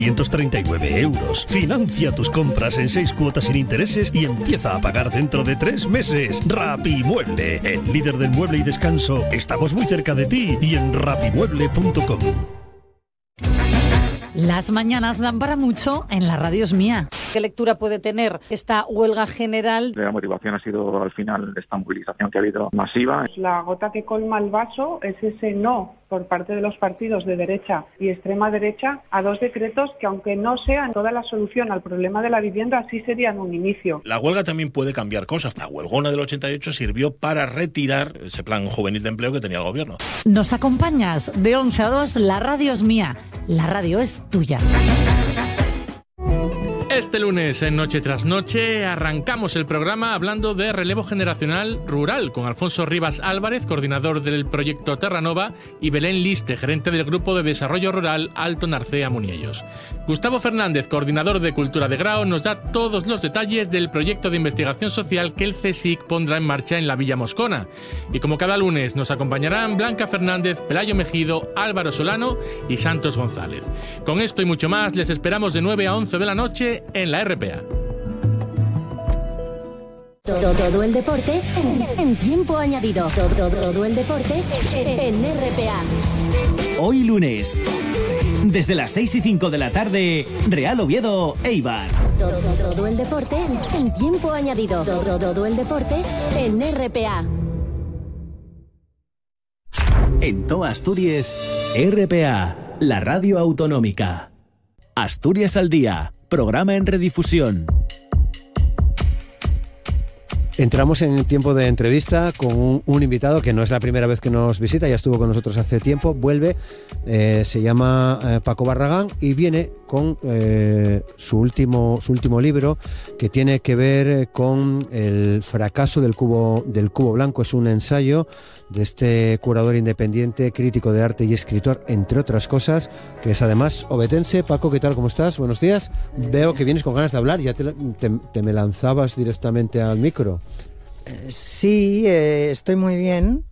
€139. Financia tus compras en 6 cuotas sin intereses y empieza a pagar dentro de 3 meses. Rapimueble, el líder del mueble y descanso. Estamos muy cerca de ti y en rapimueble.com. Las mañanas dan para mucho en La Radio Es Mía. ¿Qué lectura puede tener esta huelga general? La motivación ha sido al final esta movilización que ha habido masiva. La gota que colma el vaso es ese no por parte de los partidos de derecha y extrema derecha a 2 decretos que, aunque no sean toda la solución al problema de la vivienda, sí serían un inicio. La huelga también puede cambiar cosas. La huelgona del 88 sirvió para retirar ese plan juvenil de empleo que tenía el gobierno. Nos acompañas de 11 a 2, La Radio Es Mía. La radio es tuya. Este lunes, en Noche tras Noche, arrancamos el programa hablando de relevo generacional rural con Alfonso Rivas Álvarez, coordinador del proyecto Terranova, y Belén Liste, gerente del Grupo de Desarrollo Rural Alto Narcea Muniellos. Gustavo Fernández, coordinador de Cultura de Grao, nos da todos los detalles del proyecto de investigación social que el CSIC pondrá en marcha en la Villa Moscona. Y como cada lunes, nos acompañarán Blanca Fernández, Pelayo Mejido, Álvaro Solano y Santos González. Con esto y mucho más, les esperamos de 9 a 11 de la noche en la RPA. Todo el deporte en tiempo añadido. Todo el deporte en RPA. Hoy lunes, desde las 6:05 de la tarde, Real Oviedo, Eibar. Todo el deporte en tiempo añadido. Todo el deporte en RPA. En toda Asturias, RPA, la radio autonómica. Asturias al día. Programa en redifusión. Entramos en tiempo de entrevista con un invitado que no es la primera vez que nos visita, ya estuvo con nosotros hace tiempo, vuelve, se llama Paco Barragán y viene con su último libro que tiene que ver con el fracaso del cubo blanco. Es un ensayo de este curador independiente, crítico de arte y escritor, entre otras cosas, que es además obetense. Paco, ¿qué tal? ¿Cómo estás? Buenos días. Veo que vienes con ganas de hablar, ya te me lanzabas directamente al micro. Sí, estoy muy bien.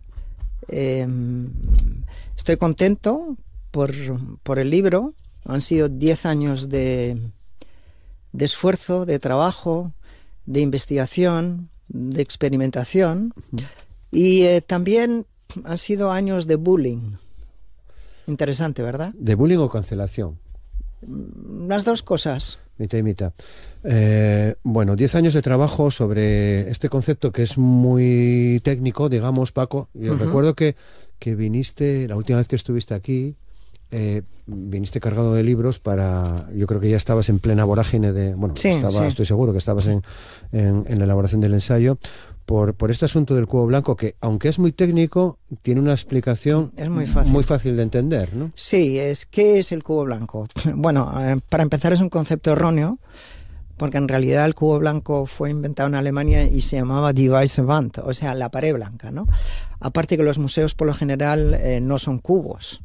Estoy contento por el libro. Han sido 10 años de esfuerzo, de trabajo, de investigación, de experimentación. Y también han sido años de bullying. Interesante, ¿verdad? ¿De bullying o cancelación? Las dos cosas. Mitad y mitad. Bueno, 10 años de trabajo sobre este concepto que es muy técnico, digamos, Paco. Yo recuerdo que viniste, la última vez que estuviste aquí, viniste cargado de libros yo creo que ya estabas en plena vorágine de... Bueno, sí. Estoy seguro que estabas en la elaboración del ensayo. Por este asunto del cubo blanco, que aunque es muy técnico, tiene una explicación es muy fácil de entender, ¿no? Sí, ¿qué es el cubo blanco? Bueno, para empezar es un concepto erróneo, porque en realidad el cubo blanco fue inventado en Alemania y se llamaba Die Weiße Wand, o sea, la pared blanca, ¿no? Aparte que los museos por lo general no son cubos,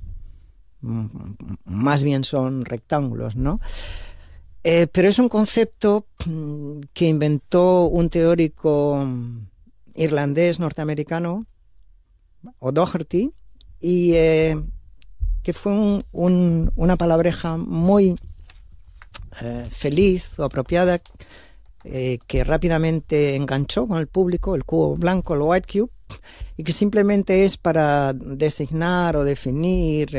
más bien son rectángulos, ¿no? Pero es un concepto que inventó un teórico irlandés norteamericano, O'Doherty, y que fue una palabreja muy feliz o apropiada, que rápidamente enganchó con el público, el cubo blanco, el white cube, y que simplemente es para designar o definir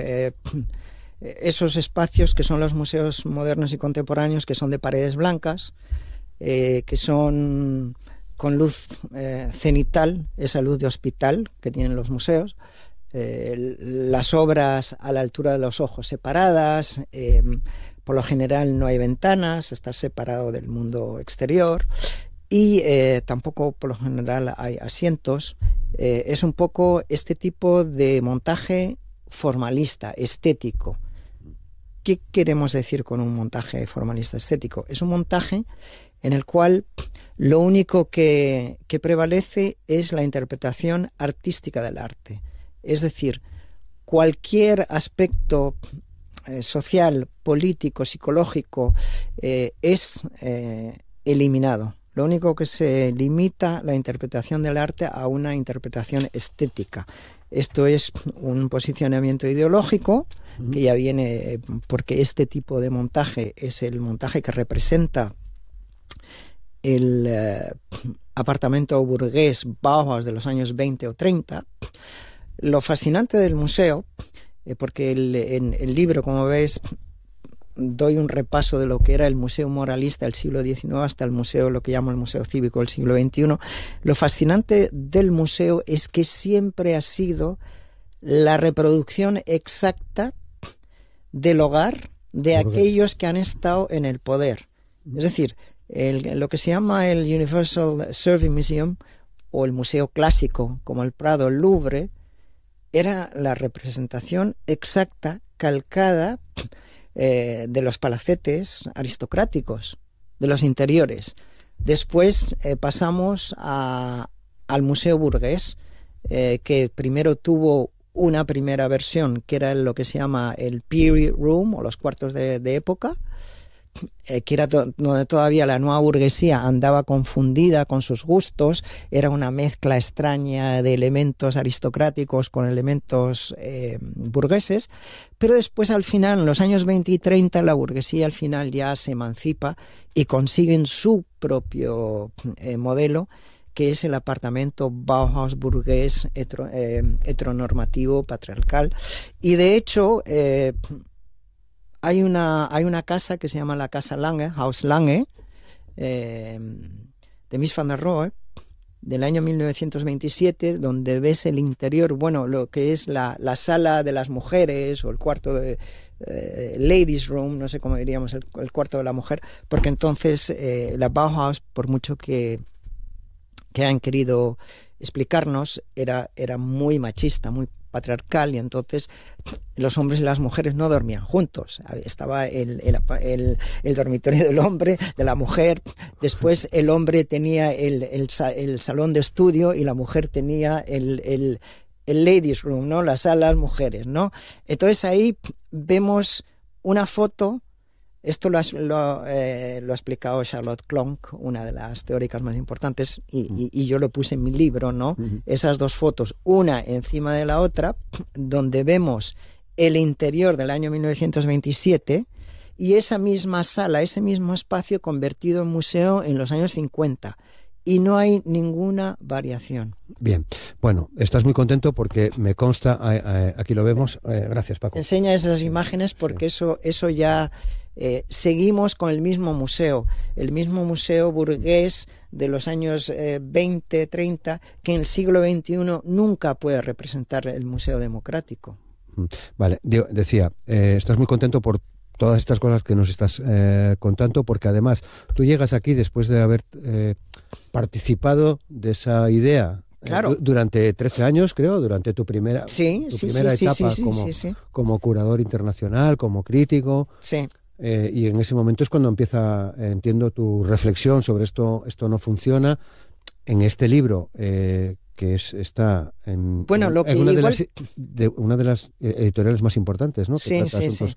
esos espacios que son los museos modernos y contemporáneos, que son de paredes blancas, que son con luz cenital, esa luz de hospital que tienen los museos, las obras a la altura de los ojos separadas, por lo general no hay ventanas, está separado del mundo exterior y tampoco por lo general hay asientos. Es un poco este tipo de montaje formalista, estético. ¿Qué queremos decir con un montaje formalista estético? Es un montaje en el cual lo único que prevalece es la interpretación artística del arte. Es decir, cualquier aspecto social, político, psicológico es eliminado. Lo único que se limita la interpretación del arte a una interpretación estética. Esto es un posicionamiento ideológico que ya viene porque este tipo de montaje es el montaje que representa el apartamento burgués Bauhaus de los años 20 o 30. Lo fascinante del museo, porque en el libro, como ves, doy un repaso de lo que era el museo moralista del siglo XIX hasta el museo, lo que llamo el museo cívico del siglo XXI. Lo fascinante del museo es que siempre ha sido la reproducción exacta del hogar de aquellos que han estado en el poder. Es decir, lo que se llama el Universal Service Museum o el museo clásico, como el Prado, el Louvre, era la representación exacta, calcada, de los palacetes aristocráticos, de los interiores. Después pasamos al Museo Burgués, que primero tuvo una primera versión, que era lo que se llama el Period Room, o los cuartos de época, que era donde todavía la nueva burguesía andaba confundida con sus gustos, era una mezcla extraña de elementos aristocráticos con elementos burgueses, pero después al final, en los años 20 y 30, la burguesía al final ya se emancipa y consiguen su propio modelo, que es el apartamento Bauhaus burgués heteronormativo patriarcal. Y de hecho hay una casa que se llama la Casa Lange, Haus Lange, de Mies van der Rohe, del año 1927, donde ves el interior, bueno, lo que es la sala de las mujeres o el cuarto de ladies room, no sé cómo diríamos, el cuarto de la mujer, porque entonces la Bauhaus, por mucho que han querido explicarnos, era muy machista, muy patriarcal, y entonces los hombres y las mujeres no dormían juntos. Estaba el dormitorio del hombre, de la mujer, después el hombre tenía el salón de estudio y la mujer tenía el ladies room, ¿no? La sala de las mujeres, ¿no? Entonces ahí vemos una foto. Esto lo ha explicado Charlotte Klonck, una de las teóricas más importantes, y yo lo puse en mi libro, ¿no? Esas dos fotos, una encima de la otra, donde vemos el interior del año 1927 y esa misma sala, ese mismo espacio convertido en museo en los años 50. Y no hay ninguna variación. Bien, bueno, estás muy contento porque me consta, aquí lo vemos, gracias Paco. Enseña esas imágenes porque eso ya... seguimos con el mismo museo burgués de los años 20, 30, que en el siglo XXI nunca puede representar el museo democrático. Vale, decía, estás muy contento por todas estas cosas que nos estás contando, porque además tú llegas aquí después de haber participado de esa idea. Claro. Durante 13 años, creo, durante tu primera etapa como curador internacional, como crítico. Sí. Y en ese momento es cuando empieza, entiendo, tu reflexión sobre esto no funciona. En este libro, que está en una de las editoriales más importantes, ¿no? Sí.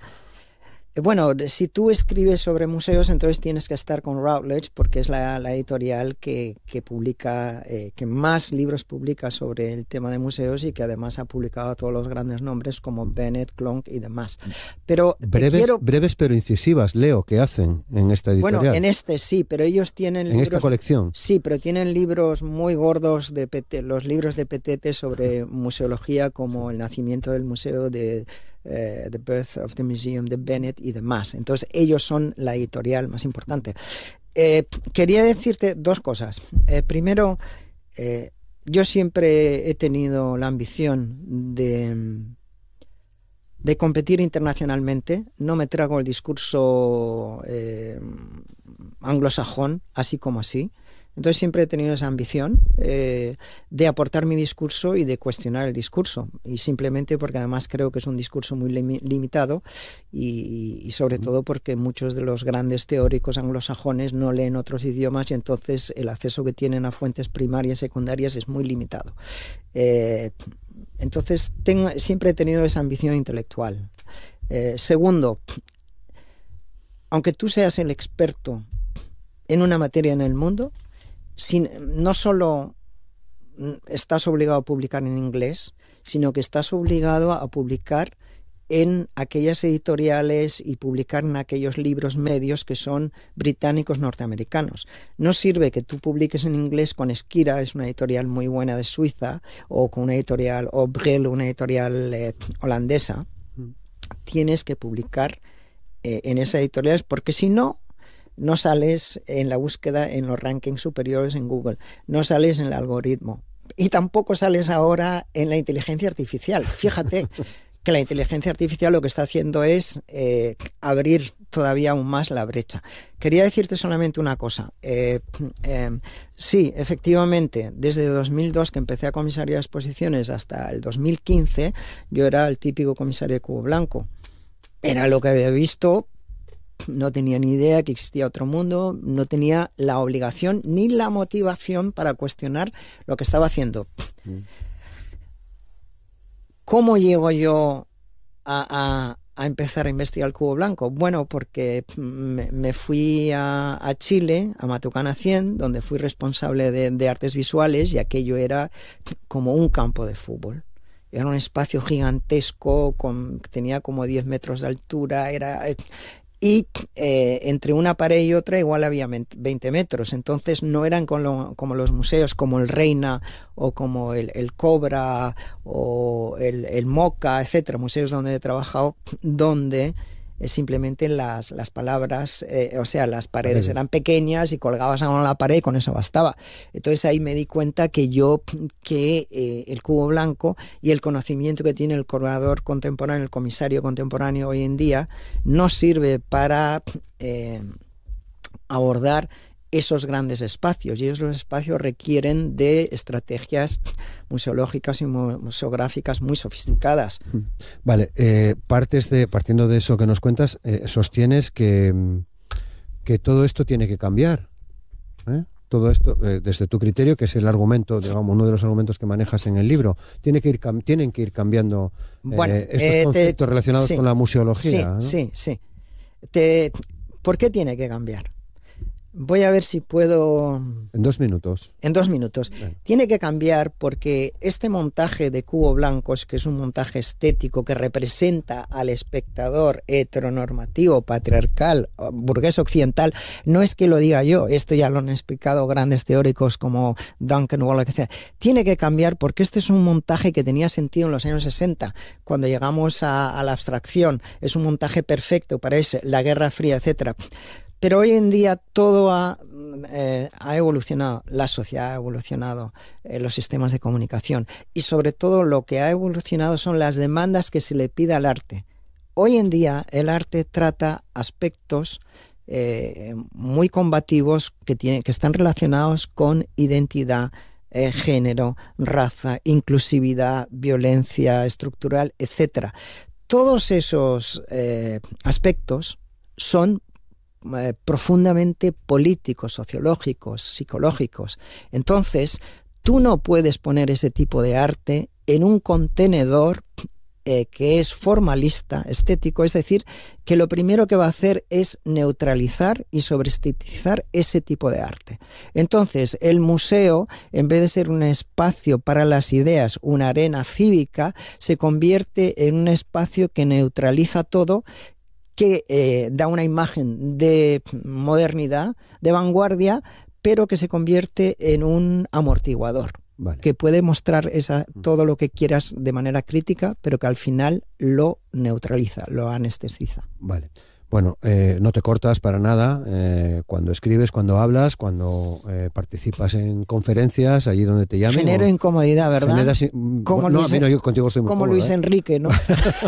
Bueno, si tú escribes sobre museos, entonces tienes que estar con Routledge, porque es la editorial que publica, que más libros publica sobre el tema de museos y que además ha publicado a todos los grandes nombres como Bennett, Klonck y demás. Pero breves pero incisivas, leo, que hacen en esta editorial. Bueno, en este sí, pero ellos tienen libros... ¿En esta colección? Sí, pero tienen libros muy gordos, los libros de Petete sobre museología, como El nacimiento del museo, de The Birth of the Museum de Bennett y demás. Entonces ellos son la editorial más importante. Quería decirte dos cosas. Primero, yo siempre he tenido la ambición de competir internacionalmente. No me trago el discurso anglosajón así como así. Entonces siempre he tenido esa ambición de aportar mi discurso y de cuestionar el discurso, y simplemente porque además creo que es un discurso muy limitado y sobre todo porque muchos de los grandes teóricos anglosajones no leen otros idiomas y entonces el acceso que tienen a fuentes primarias y secundarias es muy limitado. Entonces siempre he tenido esa ambición intelectual. Segundo, aunque tú seas el experto en una materia en el mundo, no solo estás obligado a publicar en inglés, sino que estás obligado a publicar en aquellas editoriales y publicar en aquellos libros medios que son británicos norteamericanos. No sirve que tú publiques en inglés con Esquira, es una editorial muy buena de Suiza, o con una editorial, o Brel, una editorial holandesa. Tienes que publicar en esas editoriales, porque si no, no sales en la búsqueda en los rankings superiores en Google, no sales en el algoritmo, y tampoco sales ahora en la inteligencia artificial. Fíjate que la inteligencia artificial lo que está haciendo es abrir todavía aún más la brecha. Quería decirte solamente una cosa. Sí, efectivamente, desde 2002 que empecé a comisariar exposiciones hasta el 2015, yo era el típico comisario de cubo blanco. Era lo que había visto, no tenía ni idea que existía otro mundo, no tenía la obligación ni la motivación para cuestionar lo que estaba haciendo. ¿Cómo llego yo a empezar a investigar el cubo blanco? Bueno, porque me fui a Chile, a Matucana 100, donde fui responsable de artes visuales, y aquello era como un campo de fútbol. Era un espacio gigantesco, tenía como 10 metros de altura, y entre una pared y otra igual había 20 metros. Entonces no eran como los museos, como el Reina o como el Cobra o el Moca, etcétera, museos donde he trabajado, donde simplemente las palabras, o sea, las paredes eran pequeñas y colgabas algo en la pared y con eso bastaba. Entonces ahí me di cuenta que el cubo blanco y el conocimiento que tiene el curador contemporáneo, el comisario contemporáneo hoy en día, no sirve para abordar esos grandes espacios, y esos espacios requieren de estrategias museológicas y museográficas muy sofisticadas. Vale, partiendo de eso que nos cuentas, sostienes que todo esto tiene que cambiar, ¿eh? Todo esto, desde tu criterio, que es el argumento, digamos, uno de los argumentos que manejas en el libro, tienen que ir cambiando estos conceptos relacionados con la museología, ¿no? Sí. ¿Por qué tiene que cambiar? Voy a ver si puedo... En 2 minutos. En 2 minutos. Bien. Tiene que cambiar porque este montaje de cubo blancos, que es un montaje estético que representa al espectador heteronormativo, patriarcal, burgués occidental, no es que lo diga yo, esto ya lo han explicado grandes teóricos como Duncan Wallace, etc. Tiene que cambiar porque este es un montaje que tenía sentido en los años 60, cuando llegamos a la abstracción. Es un montaje perfecto para la Guerra Fría, etcétera. Pero hoy en día todo ha evolucionado, la sociedad ha evolucionado, los sistemas de comunicación, y sobre todo lo que ha evolucionado son las demandas que se le pide al arte. Hoy en día el arte trata aspectos muy combativos que están relacionados con identidad, género, raza, inclusividad, violencia estructural, etc. Todos esos aspectos son profundamente políticos, sociológicos, psicológicos. Entonces, tú no puedes poner ese tipo de arte en un contenedor que es formalista, estético, es decir, que lo primero que va a hacer es neutralizar y sobreestetizar ese tipo de arte. Entonces, el museo, en vez de ser un espacio para las ideas, una arena cívica, se convierte en un espacio que neutraliza todo, que da una imagen de modernidad, de vanguardia, pero que se convierte en un amortiguador. Vale. Que puede mostrar todo lo que quieras de manera crítica, pero que al final lo neutraliza, lo anestesiza. Vale. Bueno, no te cortas para nada cuando escribes, cuando hablas, cuando participas en conferencias, allí donde te llamen. Genero incomodidad, ¿verdad? Yo contigo estoy muy como cómodo, Luis Enrique, ¿no?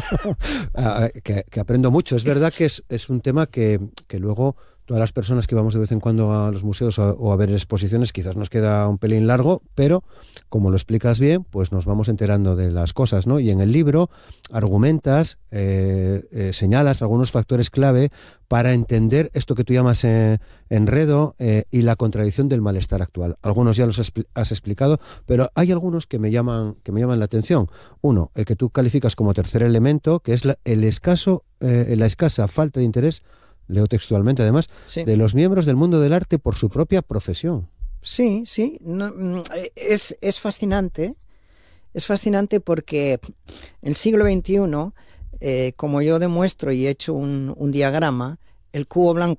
que aprendo mucho. Es verdad que es un tema que luego todas las personas que vamos de vez en cuando a los museos o a ver exposiciones quizás nos queda un pelín largo, pero como lo explicas bien, pues nos vamos enterando de las cosas, ¿no? Y en el libro argumentas, señalas algunos factores clave para entender esto que tú llamas enredo y la contradicción del malestar actual. Algunos ya los has explicado, pero hay algunos que me llaman la atención. Uno, el que tú calificas como tercer elemento, que es la escasa falta de interés, leo textualmente además, sí, de los miembros del mundo del arte por su propia profesión. Sí, es fascinante. Es fascinante porque en el siglo XXI, como yo demuestro y he hecho un diagrama, el cubo blanco